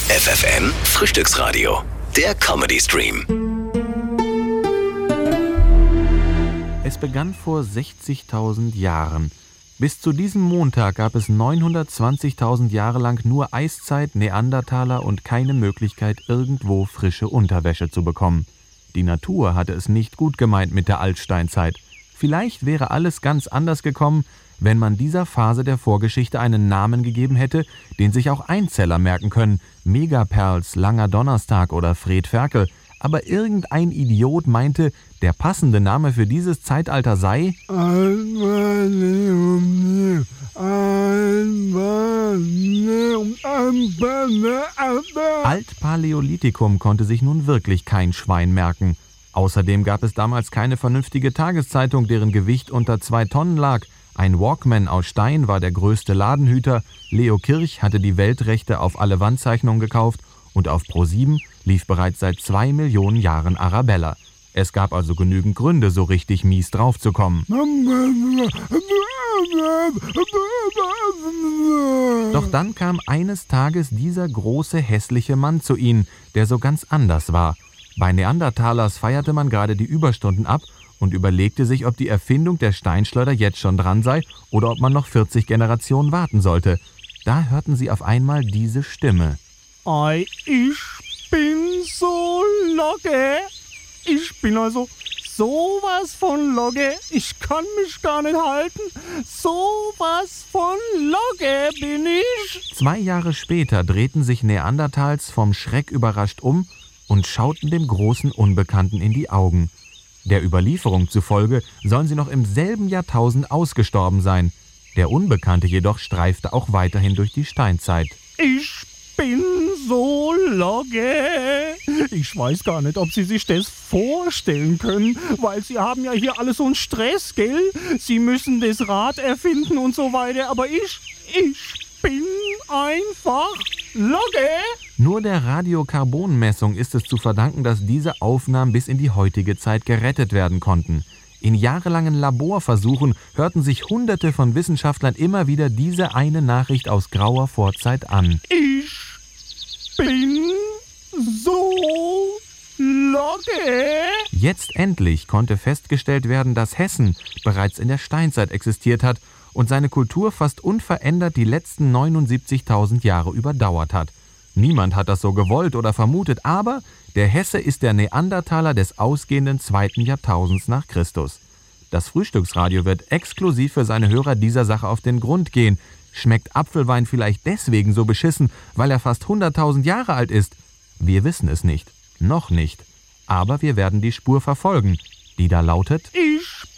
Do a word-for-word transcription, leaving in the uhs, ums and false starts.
F F N Frühstücksradio, der Comedy-Stream. Es begann vor sechzigtausend Jahren. Bis zu diesem Montag gab es neunhundertzwanzigtausend Jahre lang nur Eiszeit, Neandertaler und keine Möglichkeit, irgendwo frische Unterwäsche zu bekommen. Die Natur hatte es nicht gut gemeint mit der Altsteinzeit. Vielleicht wäre alles ganz anders gekommen, wenn man dieser Phase der Vorgeschichte einen Namen gegeben hätte, den sich auch Einzeller merken können. Megaperls, Langer Donnerstag oder Fred Ferkel. Aber irgendein Idiot meinte, der passende Name für dieses Zeitalter sei Altpaläolithikum. Konnte sich nun wirklich kein Schwein merken. Außerdem gab es damals keine vernünftige Tageszeitung, deren Gewicht unter zwei Tonnen lag. Ein Walkman aus Stein war der größte Ladenhüter. Leo Kirch hatte die Weltrechte auf alle Wandzeichnungen gekauft. Und auf ProSieben lief bereits seit zwei Millionen Jahren Arabella. Es gab also genügend Gründe, so richtig mies draufzukommen. Doch dann kam eines Tages dieser große, hässliche Mann zu ihnen, der so ganz anders war. Bei Neandertalers feierte man gerade die Überstunden ab und überlegte sich, ob die Erfindung der Steinschleuder jetzt schon dran sei oder ob man noch vierzig Generationen warten sollte. Da hörten sie auf einmal diese Stimme. Ei, ich bin so logge. Ich bin also sowas von logge. Ich kann mich gar nicht halten. Sowas von logge bin ich. Zwei Jahre später drehten sich Neandertals vom Schreck überrascht um und schauten dem großen Unbekannten in die Augen. Der Überlieferung zufolge sollen sie noch im selben Jahrtausend ausgestorben sein. Der Unbekannte jedoch streifte auch weiterhin durch die Steinzeit. Ich bin so logge. Ich weiß gar nicht, ob Sie sich das vorstellen können, weil Sie haben ja hier alles so einen Stress, gell? Sie müssen das Rad erfinden und so weiter, aber ich, ich bin einfach logge. Nur der Radiokarbonmessung ist es zu verdanken, dass diese Aufnahmen bis in die heutige Zeit gerettet werden konnten. In jahrelangen Laborversuchen hörten sich Hunderte von Wissenschaftlern immer wieder diese eine Nachricht aus grauer Vorzeit an. Ich bin so logge. Jetzt endlich konnte festgestellt werden, dass Hessen bereits in der Steinzeit existiert hat und seine Kultur fast unverändert die letzten neunundsiebzigtausend Jahre überdauert hat. Niemand hat das so gewollt oder vermutet, aber der Hesse ist der Neandertaler des ausgehenden zweiten Jahrtausends nach Christus. Das Frühstücksradio wird exklusiv für seine Hörer dieser Sache auf den Grund gehen. Schmeckt Apfelwein vielleicht deswegen so beschissen, weil er fast hunderttausend Jahre alt ist? Wir wissen es nicht. Noch nicht. Aber wir werden die Spur verfolgen, die da lautet: Ich